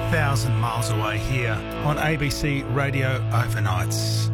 1,000 miles away here on ABC Radio Overnights.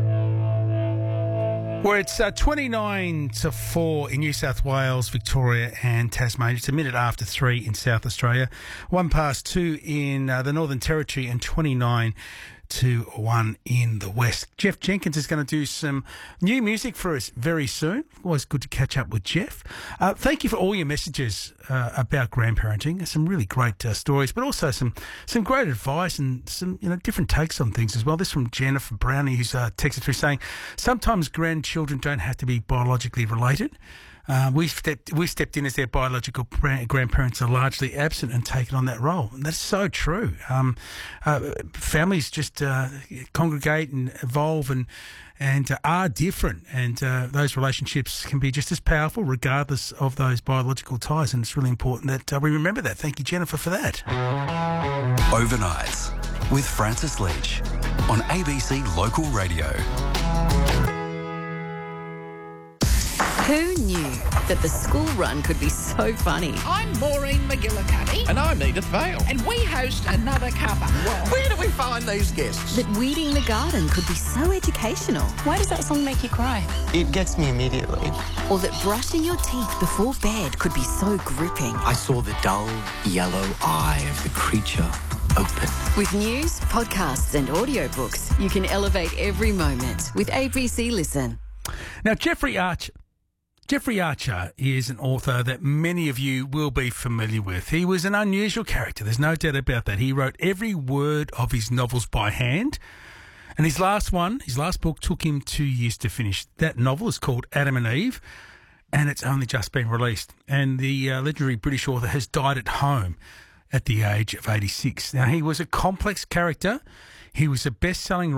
Where it's 29 to 4 in New South Wales, Victoria and Tasmania. It's a minute after 3 in South Australia. 1 past 2 in the Northern Territory and 29 to 1 in the West. Jeff Jenkins is going to do some new music for us very soon. Always good to catch up with Jeff. Thank you for all your messages about grandparenting. Some really great stories, but also some great advice and some different takes on things as well. This from Jennifer Brownie, who's texted through saying, sometimes grandchildren don't have to be biologically related. We've stepped in as their biological grandparents are largely absent and taken on that role. And that's so true. Families just congregate and evolve and are different. And those relationships can be just as powerful regardless of those biological ties. And it's really important that we remember that. Thank you, Jennifer, for that. Overnights with Francis Leach on ABC Local Radio. Who knew that the school run could be so funny? I'm Maureen McGillicuddy. And I'm Edith Vale. And we host Another Cuppa. Well, Where do we find these guests? That weeding the garden could be so educational. Why does that song make you cry? It gets me immediately. Or that brushing your teeth before bed could be so gripping. I saw the dull yellow eye of the creature open. With news, podcasts and audiobooks, you can elevate every moment with ABC Listen. Now, Jeffrey Archer is an author that many of you will be familiar with. He was an unusual character, there's no doubt about that. He wrote every word of his novels by hand, and his last book, took him 2 years to finish. That novel is called Adam and Eve, and it's only just been released. And the legendary British author has died at home at the age of 86. Now, he was a complex character. He was a best-selling